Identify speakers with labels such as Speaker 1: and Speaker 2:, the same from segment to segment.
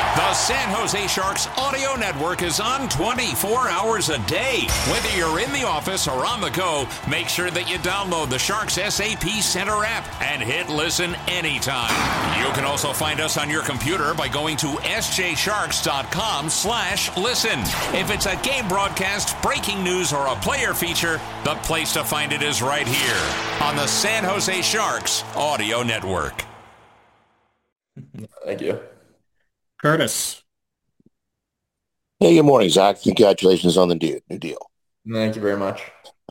Speaker 1: The San Jose Sharks audio network is on 24 hours a day. Whether you're in the office or on the go, make sure that you download the Sharks SAP Center app and hit listen anytime. You can also find us on your computer by going to sjsharks.com/listen. If it's a game broadcast, breaking news, or a player feature, the place to find it is right here on the San Jose Sharks audio network.
Speaker 2: Thank you.
Speaker 3: Curtis.
Speaker 4: Hey, good morning, Zach. Congratulations on the new deal.
Speaker 2: Thank you very much.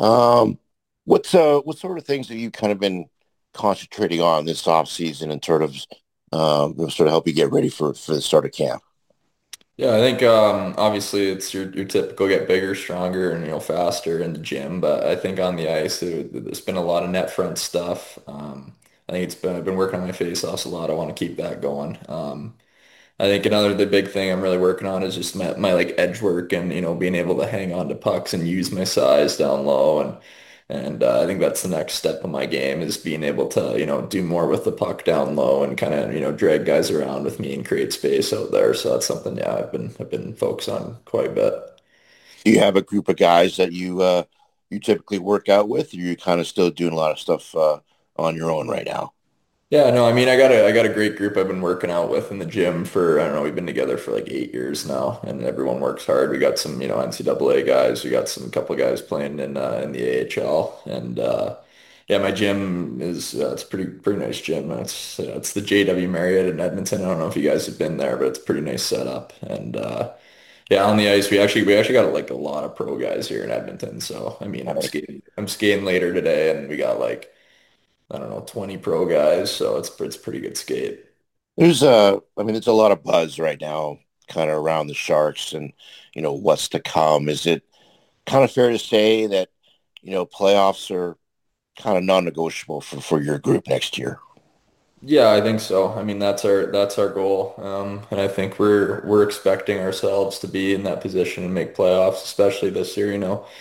Speaker 4: What sort of things have you kind of been concentrating on this off season and sort of help you get ready for the start of camp?
Speaker 2: Yeah, I think obviously it's your typical get bigger, stronger, and faster in the gym. But I think on the ice, there's been a lot of net front stuff. I think I've been working on my face-offs a lot. I want to keep that going. I think the big thing I'm really working on is just my like edge work and being able to hang on to pucks and use my size down low and I think that's the next step of my game is being able to do more with the puck down low and kind of drag guys around with me and create space out there. So that's something I've been focused on quite a bit.
Speaker 4: Do you have a group of guys that you typically work out with, or you kind of still doing a lot of stuff on your own right now?
Speaker 2: Yeah, no, I mean, I got a great group I've been working out with in the gym for, I don't know, we've been together for like 8 years now, and everyone works hard. We got some, NCAA guys. We got some couple of guys playing in the AHL, and yeah, my gym is it's a pretty nice gym. It's the JW Marriott in Edmonton. I don't know if you guys have been there, but it's a pretty nice setup. And yeah, on the ice, we actually got like a lot of pro guys here in Edmonton. So I mean, I'm skating later today, and we got like I don't know, 20 pro guys, so it's pretty good skate.
Speaker 4: There's a lot of buzz right now, kind of around the Sharks and what's to come. Is it kind of fair to say that playoffs are kind of non-negotiable for your group next year?
Speaker 2: Yeah, I think so. I mean, that's our goal, and I think we're expecting ourselves to be in that position and make playoffs, especially this year.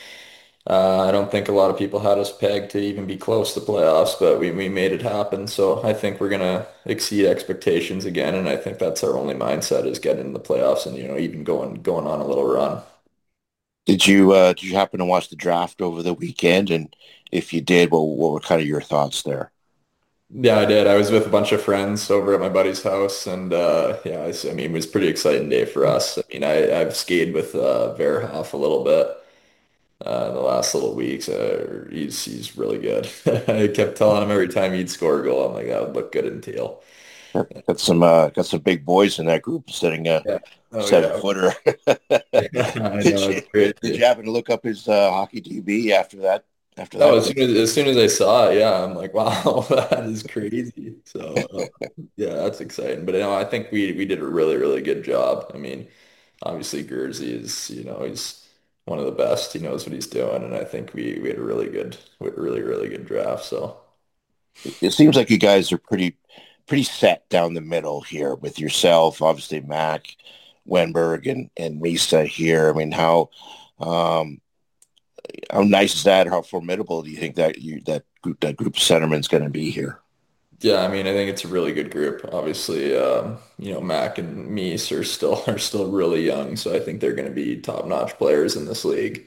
Speaker 2: I don't think a lot of people had us pegged to even be close to playoffs, but we made it happen. So I think we're gonna exceed expectations again, and I think that's our only mindset is getting in the playoffs and even going on a little run.
Speaker 4: Did you happen to watch the draft over the weekend? And if you did, what were kind of your thoughts there?
Speaker 2: Yeah, I did. I was with a bunch of friends over at my buddy's house, and yeah, I mean, it was a pretty exciting day for us. I mean, I've skated with Verhoff a little bit. The last little weeks. He's really good. I kept telling him every time he'd score a goal, I'm like, that would look good in teal.
Speaker 4: Got some big boys in that group sitting a
Speaker 2: Yeah. Oh
Speaker 4: seven
Speaker 2: yeah.
Speaker 4: footer.
Speaker 2: I
Speaker 4: did
Speaker 2: know
Speaker 4: you
Speaker 2: it's
Speaker 4: did
Speaker 2: crazy.
Speaker 4: you happen to look up his hockey DB after that
Speaker 2: Oh,
Speaker 4: game?
Speaker 2: as soon as I saw it, yeah, I'm like, wow, that is crazy. So yeah, that's exciting. But I think we did a really, really good job. I mean, obviously Guernsey is, he's one of the best. He knows what he's doing, and I think we had a really, really good draft. So.
Speaker 4: It seems like you guys are pretty set down the middle here with yourself, obviously Mac, Wenberg, and Misa here. I mean, um, how nice is that? How formidable do you think that group of centermen is going to be here?
Speaker 2: Yeah, I mean, I think it's a really good group. Obviously, Mac and Meese are still really young, so I think they're going to be top-notch players in this league.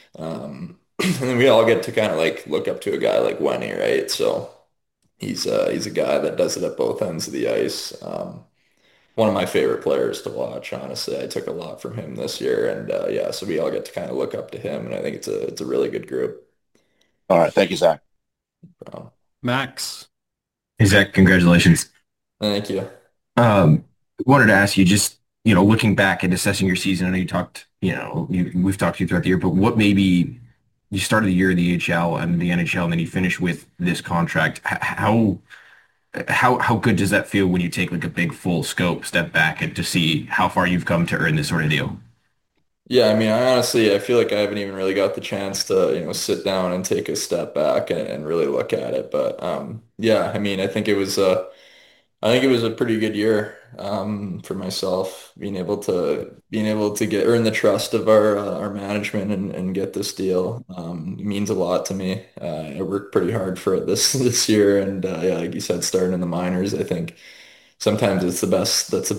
Speaker 2: And then we all get to kind of like look up to a guy like Wenny, right? So he's a guy that does it at both ends of the ice. One of my favorite players to watch, honestly. I took a lot from him this year, and yeah, so we all get to kind of look up to him, and I think it's a really good group.
Speaker 4: All right, thank you, Zach.
Speaker 2: Um,
Speaker 3: Max.
Speaker 5: Hey Zach, congratulations.
Speaker 2: Thank you.
Speaker 5: Um, Wanted to ask you just, looking back and assessing your season, I know you talked, we've talked to you throughout the year, but what maybe you started the year in the AHL and the NHL, and then you finish with this contract. How good does that feel when you take like a big full scope step back and to see how far you've come to earn this sort of deal?
Speaker 2: Yeah, I mean, I feel like I haven't even really got the chance to, sit down and take a step back and really look at it. But yeah, I mean, I think it was a pretty good year for myself, being able to get earn the trust of our management and get this deal. It means a lot to me. I worked pretty hard for it this this year, and yeah, like you said, starting in the minors, I think sometimes it's the best. That's the